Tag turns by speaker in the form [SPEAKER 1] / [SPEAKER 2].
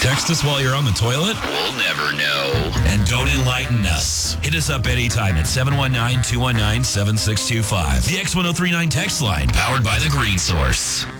[SPEAKER 1] Text us while you're on the toilet?
[SPEAKER 2] We'll never know.
[SPEAKER 1] And don't enlighten us. Hit us up anytime at 719-219-7625. The X1039 text line, powered by The Green Source.